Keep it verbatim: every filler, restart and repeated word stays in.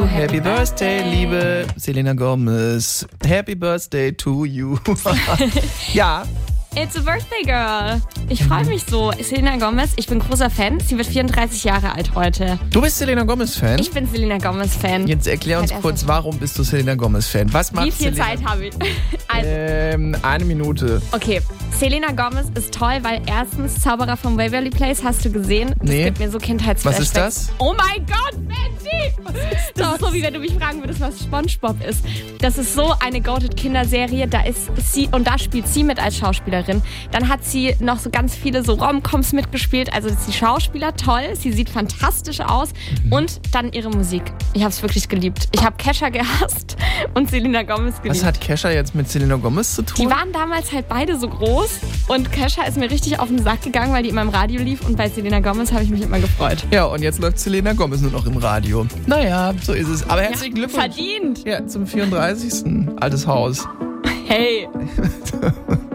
Happy Birthday, liebe Selena Gomez. Happy Birthday to you. Ja. It's a birthday girl. Ich freue mich so. Selena Gomez, ich bin großer Fan. Sie wird vierunddreißig Jahre alt heute. Du bist Selena Gomez-Fan? Ich bin Selena Gomez-Fan. Jetzt erklär uns kurz, warum bist du Selena Gomez-Fan? Was macht Wie viel Selena? Zeit habe ich? Also, ähm, eine Minute. okay, Selena Gomez ist toll, weil erstens Zauberer vom Waverly Place, hast du gesehen? Das Nee. gibt mir so Kindheitsflashbacks. Was ist das? Oh mein Gott, Benji! Das ist so, wie wenn du mich fragen würdest, was SpongeBob ist. Das ist so eine Goated-Kinderserie. Da ist sie, und da spielt sie mit als Schauspielerin. Dann hat sie noch so ganz viele so Rom-Coms mitgespielt. Also ist die Schauspieler toll. Sie sieht fantastisch aus. Mhm. Und dann ihre Musik. Ich habe es wirklich geliebt. Ich habe Kesha gehasst und Selena Gomez geliebt. Was hat Kesha jetzt mit Selena Gomez zu tun? Die waren damals halt beide so groß. Und Kesha ist mir richtig auf den Sack gegangen, weil die immer im Radio lief. Und bei Selena Gomez habe ich mich immer gefreut. Ja, und jetzt läuft Selena Gomez nur noch im Radio. Naja, so ist es. Aber herzlichen Ja, Glückwunsch. verdient. Ja, zum vierunddreißigsten Altes Haus. Hey.